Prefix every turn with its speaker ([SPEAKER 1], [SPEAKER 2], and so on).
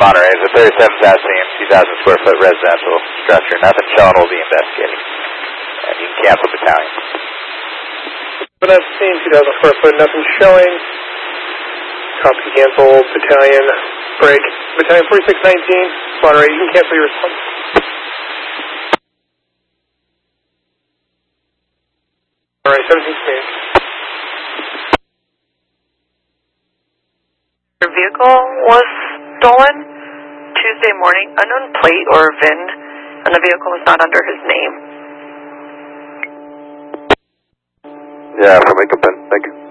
[SPEAKER 1] Monterey. It's a 37,000 and 2,000 square foot residential structure. Nothing showing, we'll be investigating. And you can cancel battalion.
[SPEAKER 2] But I've seen 2,000 square foot, nothing showing. Copy, cancel, battalion, break. Battalion 4619, Monterey, you can cancel your response. Alright, 17 speed.
[SPEAKER 3] Your vehicle was stolen Tuesday morning, unknown plate or VIN, and the vehicle was not under his name.
[SPEAKER 1] Yeah, from Lincoln, thank you.